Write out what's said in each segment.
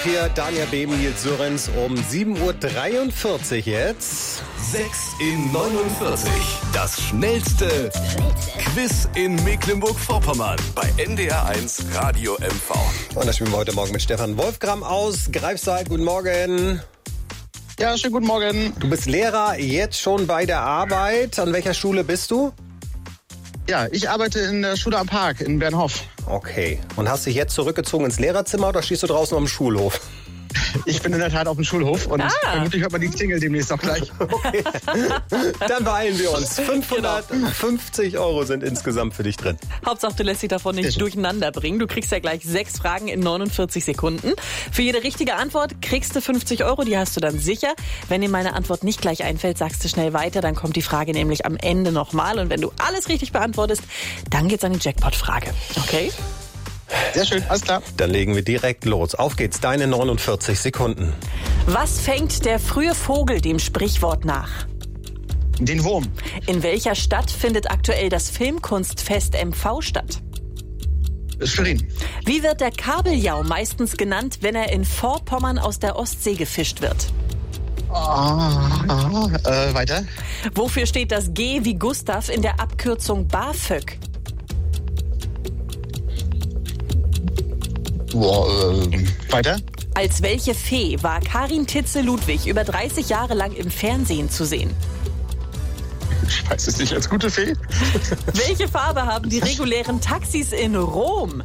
hier Daniel Beben, Nils Sörenz um 7.43 Uhr jetzt. 6 in 49. Das schnellste Quiz in Mecklenburg-Vorpommern bei NDR1 Radio MV. Und da spielen wir heute Morgen mit Stefan Wolfgram aus Greifswald. Guten Morgen. Ja, schönen guten Morgen. Du bist Lehrer, jetzt schon bei der Arbeit. An welcher Schule bist du? Ja, ich arbeite in der Schule am Park in Bernhof. Okay. Und hast dich jetzt zurückgezogen ins Lehrerzimmer oder stehst du draußen am Schulhof? Ich bin in der Tat auf dem Schulhof und vermutlich hört man die Klingel demnächst auch gleich. Okay. Dann beeilen wir uns. 550 Euro sind insgesamt für dich drin. Hauptsache, du lässt dich davon nicht durcheinander bringen. Du kriegst ja gleich 6 Fragen in 49 Sekunden. Für jede richtige Antwort kriegst du 50 Euro, die hast du dann sicher. Wenn dir meine Antwort nicht gleich einfällt, sagst du schnell weiter, dann kommt die Frage nämlich am Ende nochmal. Und wenn du alles richtig beantwortest, dann geht's an die Jackpot-Frage. Okay? Sehr schön, alles klar. Dann legen wir direkt los. Auf geht's, deine 49 Sekunden. Was fängt der frühe Vogel dem Sprichwort nach? Den Wurm. In welcher Stadt findet aktuell das Filmkunstfest MV statt? Schwerin. Wie wird der Kabeljau meistens genannt, wenn er in Vorpommern aus der Ostsee gefischt wird? Weiter. Wofür steht das G wie Gustav in der Abkürzung BAföG? Weiter. Als welche Fee war Karin Titze-Ludwig über 30 Jahre lang im Fernsehen zu sehen? Ich weiß es nicht, als gute Fee. Welche Farbe haben die regulären Taxis in Rom?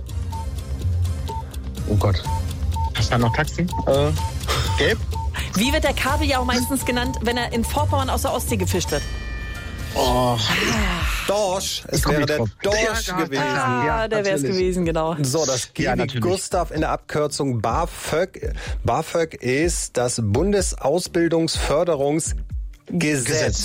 Oh Gott. Hast du da noch Taxi? Gelb. Wie wird der Kabeljau meistens genannt, wenn er in Vorpommern aus der Ostsee gefischt wird? Dorsch. Es wäre der Dorsch gewesen. Der wäre es gewesen, genau. So, das G wie Gustav in der Abkürzung BAföG. BAföG ist das Bundesausbildungsförderungsgesetz. Gesetz.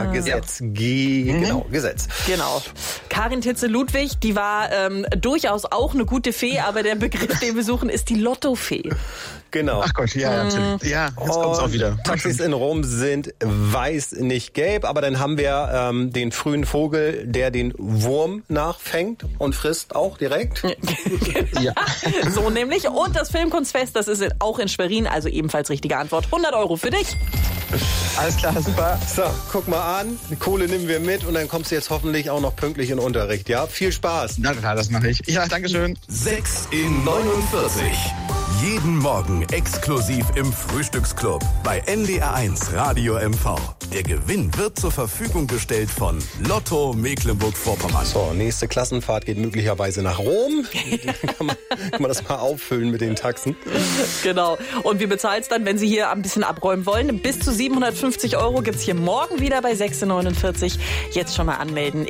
Gesetz. Genau. Karin Titze-Ludwig, die war durchaus auch eine gute Fee, aber der Begriff, den wir suchen, ist die Lottofee. Genau. Ach Gott, ja, natürlich. Ja, jetzt kommt's auch wieder. Taxis in Rom sind weiß, nicht gelb, aber dann haben wir den frühen Vogel, der den Wurm nachfängt und frisst auch direkt. Ja. So nämlich. Und das Filmkunstfest, das ist auch in Schwerin, also ebenfalls richtige Antwort. 100 Euro für dich. Alles klar, super. So, guck mal an. Die Kohle nehmen wir mit und dann kommst du jetzt hoffentlich auch noch pünktlich in den Unterricht. Ja, viel Spaß. Na klar, das mache ich. Ja, danke schön. 6 in 49. Jeden Morgen exklusiv im Frühstücksclub bei NDR1 Radio MV. Der Gewinn wird zur Verfügung gestellt von Lotto Mecklenburg-Vorpommern. So, nächste Klassenfahrt geht möglicherweise nach Rom. kann man das mal auffüllen mit den Taxen. Genau. Und wie bezahlst dann, wenn Sie hier ein bisschen abräumen wollen? Bis zu 750 Euro gibt's hier morgen wieder bei 6,49. Jetzt schon mal anmelden.